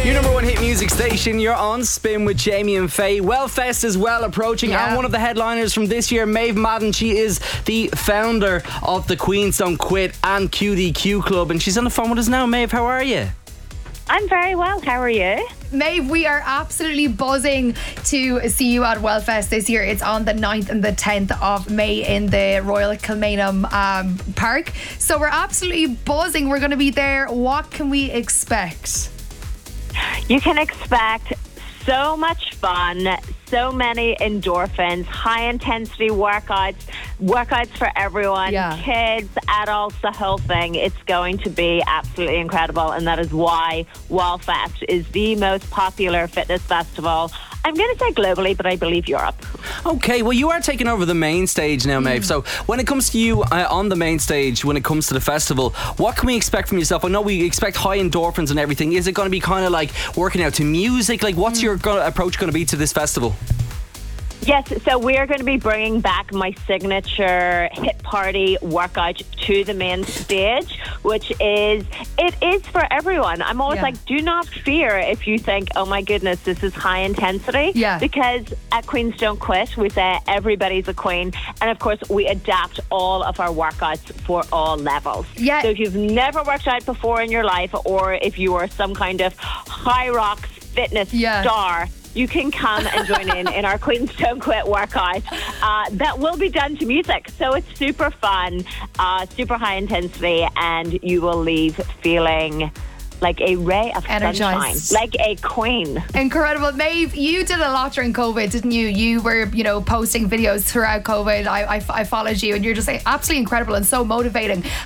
Your number one hit music station, you're on Spin with Jamie and Faye. Wellfest is well approaching, and one of the headliners from this year, Maeve Madden, she is the founder of the Queens Don't Quit and QDQ Club, and she's on the phone with us now. Maeve, how are you? I'm very well. How are you? Maeve, we are absolutely buzzing to see you at Wellfest this year. It's on the 9th and the 10th of May in the Royal Kilmainham Park. So we're absolutely buzzing. We're going to be there. What can we expect? You can expect so much fun, so many endorphins, high intensity workouts for everyone, kids, adults, the whole thing. It's going to be absolutely incredible, and that is why Wellfest is the most popular fitness festival, I'm going to say globally, but I believe Europe. Okay, well, you are taking over the main stage now, Maeve. So when it comes to you on the main stage, when it comes to the festival, what can we expect from yourself? I know we expect high endorphins and everything. Is it going to be kind of like working out to music? Like, what's your approach going to be to this festival? Yes, so we are going to be bringing back my signature hit party workout to the main stage, which is for everyone. I'm always like, do not fear if you think, oh my goodness, this is high intensity. Yeah. Because at Queens Don't Quit, we say everybody's a queen. And of course, we adapt all of our workouts for all levels. Yeah. So if you've never worked out before in your life, or if you are some kind of high rocks fitness star, you can come and join in our Queens Don't Quit workout. That will be done to music. So it's super fun, super high intensity, and you will leave feeling like a ray of sunshine, like a queen. Incredible. Maeve, you did a lot during COVID, didn't you? You were, posting videos throughout COVID. I followed you, and you're just absolutely incredible and so motivating.